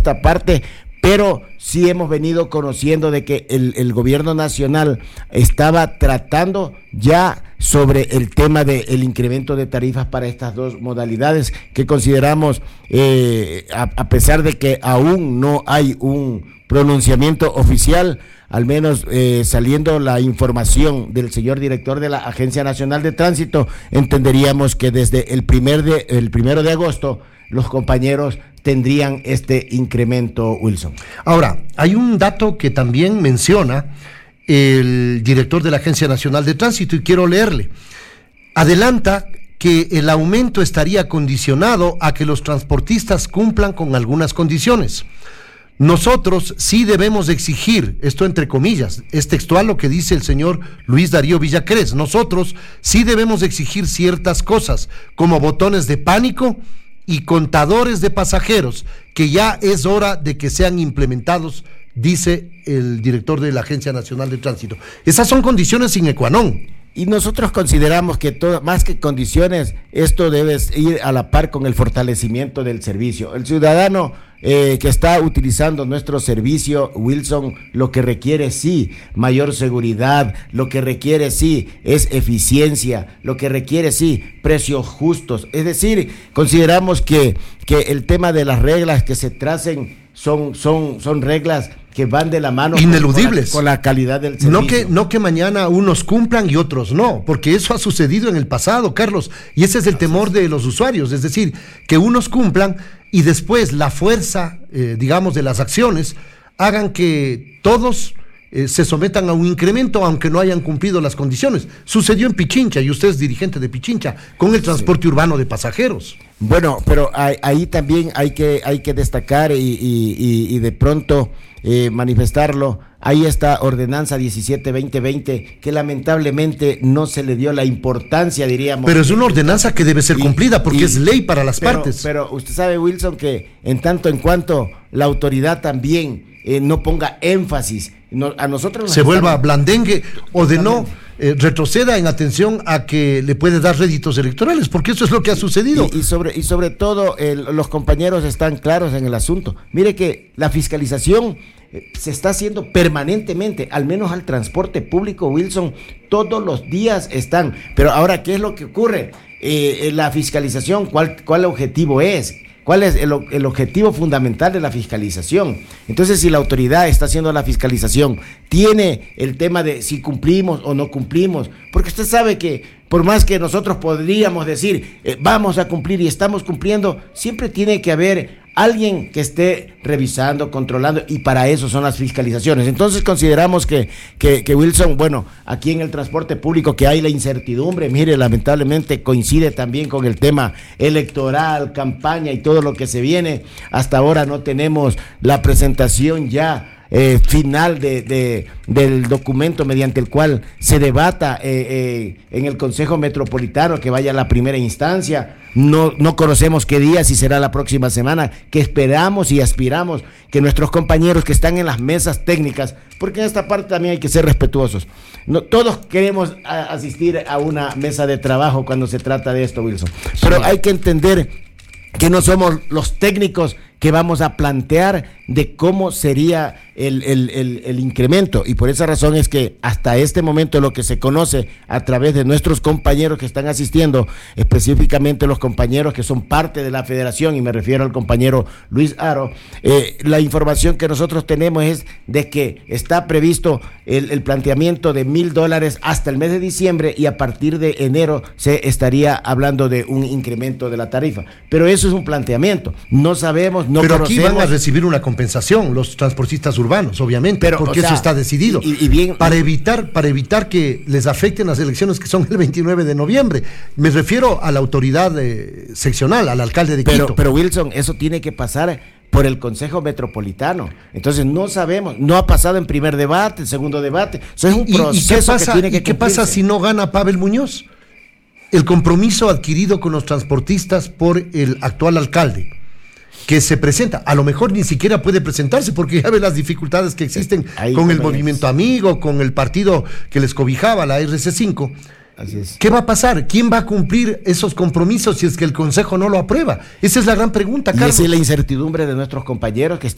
esta parte, pero sí hemos venido conociendo de que el gobierno nacional estaba tratando ya sobre el tema del incremento de tarifas para estas dos modalidades que consideramos, a pesar de que aún no hay un pronunciamiento oficial, al menos saliendo la información del señor director de la Agencia Nacional de Tránsito, entenderíamos que desde el 1 de agosto los compañeros tendrían este incremento, Wilson. Ahora, hay un dato que también menciona el director de la Agencia Nacional de Tránsito y quiero leerle. Adelanta que el aumento estaría condicionado a que los transportistas cumplan con algunas condiciones. Nosotros sí debemos exigir, esto entre comillas, es textual lo que dice el señor Luis Darío Villacrés, nosotros sí debemos exigir ciertas cosas, como botones de pánico y contadores de pasajeros, que ya es hora de que sean implementados, dice el director de la Agencia Nacional de Tránsito. Esas son condiciones sine qua non. Y nosotros consideramos que más que condiciones, esto debe ir a la par con el fortalecimiento del servicio. El ciudadano que está utilizando nuestro servicio, Wilson, lo que requiere sí, mayor seguridad, lo que requiere sí es eficiencia, lo que requiere sí, precios justos. Es decir, consideramos que el tema de las reglas que se tracen son reglas que van de la mano ineludibles con la calidad del servicio. No que mañana unos cumplan y otros no, porque eso ha sucedido en el pasado, Carlos, y ese es el temor de los usuarios, es decir, que unos cumplan y después la fuerza, digamos, de las acciones hagan que todos se sometan a un incremento aunque no hayan cumplido las condiciones. Sucedió en Pichincha, y usted es dirigente de Pichincha, con el transporte urbano de pasajeros. Bueno, pero ahí también hay que destacar y de pronto manifestarlo. Ahí está Ordenanza 17-2020, que lamentablemente no se le dio la importancia, diríamos. Pero es una ordenanza que debe ser cumplida porque es ley para las partes. Pero usted sabe, Wilson, que en tanto en cuanto la autoridad también no ponga énfasis, a nosotros se vuelva blandengue o de no retroceda en atención a que le puede dar réditos electorales, porque eso es lo que ha sucedido. Y sobre todo los compañeros están claros en el asunto. Mire que la fiscalización se está haciendo permanentemente, al menos al transporte público, Wilson, todos los días están. Pero ahora, ¿qué es lo que ocurre? La fiscalización, ¿cuál objetivo es? ¿Cuál es el objetivo fundamental de la fiscalización? Entonces, si la autoridad está haciendo la fiscalización, tiene el tema de si cumplimos o no cumplimos, porque usted sabe que por más que nosotros podríamos decir, vamos a cumplir y estamos cumpliendo, siempre tiene que haber alguien que esté revisando, controlando, y para eso son las fiscalizaciones. Entonces consideramos que Wilson, bueno, aquí en el transporte público que hay la incertidumbre, mire, lamentablemente coincide también con el tema electoral, campaña y todo lo que se viene. Hasta ahora no tenemos la presentación ya final del documento mediante el cual se debata en el Consejo Metropolitano, que vaya a la primera instancia. No conocemos qué día, si será la próxima semana, que esperamos y aspiramos que nuestros compañeros que están en las mesas técnicas, porque en esta parte también hay que ser respetuosos, todos queremos asistir a una mesa de trabajo cuando se trata de esto, Wilson, pero hay que entender que no somos los técnicos que vamos a plantear de cómo sería el incremento, y por esa razón es que hasta este momento lo que se conoce a través de nuestros compañeros que están asistiendo, específicamente los compañeros que son parte de la federación, y me refiero al compañero Luis Aro, la información que nosotros tenemos es de que está previsto el planteamiento de $1,000 hasta el mes de diciembre, y a partir de enero se estaría hablando de un incremento de la tarifa, pero eso es un planteamiento, no sabemos. Pero aquí van a recibir una compensación los transportistas urbanos, obviamente, porque eso está decidido. Y bien, para evitar que les afecten las elecciones que son el 29 de noviembre. Me refiero a la autoridad seccional, al alcalde de Quito. Pero Wilson, eso tiene que pasar por el Consejo Metropolitano. Entonces no sabemos, no ha pasado en primer debate, en segundo debate. Eso es un proceso que tiene que cumplirse. ¿Qué pasa si no gana Pavel Muñoz? El compromiso adquirido con los transportistas por el actual alcalde, que se presenta, a lo mejor ni siquiera puede presentarse porque ya ve las dificultades que existen con el movimiento amigo, con el partido que les cobijaba, la RC5. Así es. ¿Qué va a pasar? ¿Quién va a cumplir esos compromisos si es que el Consejo no lo aprueba? Esa es la gran pregunta, Carlos. Y esa es la incertidumbre de nuestros compañeros que